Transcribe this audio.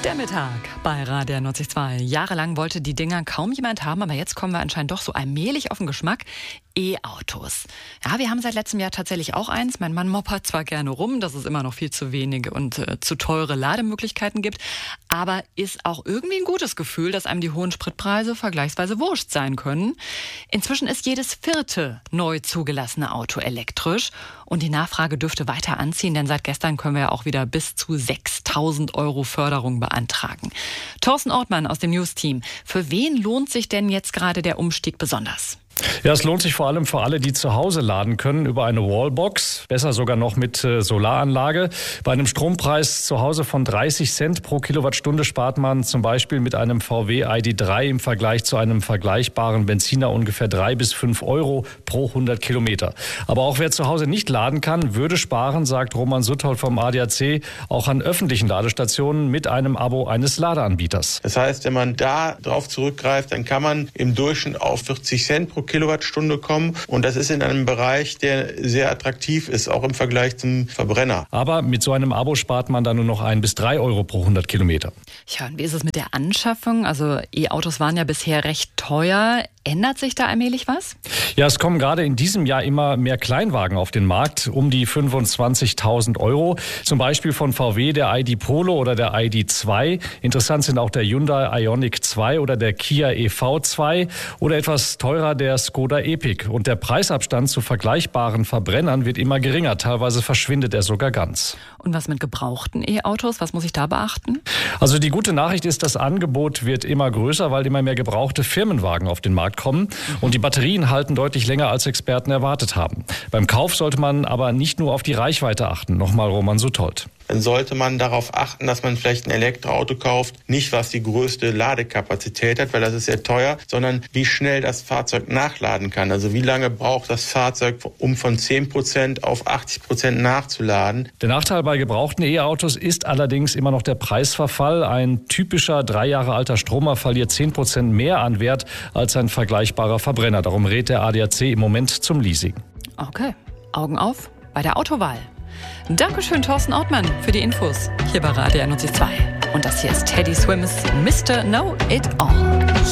Der Mittag bei Radio 92. Jahrelang wollte die Dinger kaum jemand haben, aber jetzt kommen wir anscheinend doch so allmählich auf den Geschmack. E-Autos. Ja, wir haben seit letztem Jahr tatsächlich auch eins. Mein Mann moppert zwar gerne rum, dass es immer noch viel zu wenige und zu teure Lademöglichkeiten gibt, aber ist auch irgendwie ein gutes Gefühl, dass einem die hohen Spritpreise vergleichsweise wurscht sein können. Inzwischen ist jedes vierte neu zugelassene Auto elektrisch und die Nachfrage dürfte weiter anziehen, denn seit gestern können wir ja auch wieder bis zu 6.000 € Förderung beantragen. Thorsten Ortmann aus dem News-Team. Für wen lohnt sich denn jetzt gerade der Umstieg besonders? Ja, es lohnt sich vor allem für alle, die zu Hause laden können über eine Wallbox, besser sogar noch mit Solaranlage. Bei einem Strompreis zu Hause von 30 Cent pro Kilowattstunde spart man zum Beispiel mit einem VW ID.3 im Vergleich zu einem vergleichbaren Benziner ungefähr 3 bis 5 € pro 100 Kilometer. Aber auch wer zu Hause nicht laden kann, würde sparen, sagt Roman Suthold vom ADAC, auch an öffentlichen Ladestationen mit einem Abo eines Ladeanbieters. Das heißt, wenn man da drauf zurückgreift, dann kann man im Durchschnitt auf 40 Cent pro Kilowattstunde kommen. Und das ist in einem Bereich, der sehr attraktiv ist, auch im Vergleich zum Verbrenner. Aber mit so einem Abo spart man dann nur noch 1 bis 3 € pro 100 Kilometer. Ja, und wie ist es mit der Anschaffung? Also E-Autos waren ja bisher recht teuer. Ändert sich da allmählich was? Ja, es kommen gerade in diesem Jahr immer mehr Kleinwagen auf den Markt, um die 25.000 €. Zum Beispiel von VW der ID Polo oder der ID.2. Interessant sind auch der Hyundai Ioniq 2 oder der Kia EV2 oder etwas teurer der Skoda Epic. Und der Preisabstand zu vergleichbaren Verbrennern wird immer geringer. Teilweise verschwindet er sogar ganz. Und was mit gebrauchten E-Autos? Was muss ich da beachten? Also die gute Nachricht ist, das Angebot wird immer größer, weil immer mehr gebrauchte Firmenwagen auf den Markt kommen. Und die Batterien halten deutlich länger, als Experten erwartet haben. Beim Kauf sollte man aber nicht nur auf die Reichweite achten. Nochmal Roman Suthold. Dann sollte man darauf achten, dass man vielleicht ein Elektroauto kauft, nicht was die größte Ladekapazität hat, weil das ist sehr teuer, sondern wie schnell das Fahrzeug nachladen kann. Also wie lange braucht das Fahrzeug, um von 10% auf 80% nachzuladen. Der Nachteil bei gebrauchten E-Autos ist allerdings immer noch der Preisverfall. Ein typischer 3 Jahre alter Stromer verliert 10% mehr an Wert als ein vergleichbarer Verbrenner. Darum rät der ADAC im Moment zum Leasing. Okay, Augen auf bei der Autowahl. Dankeschön, Thorsten Ortmann, für die Infos hier bei Radio 92. Und das hier ist Teddy Swims Mr. Know It All.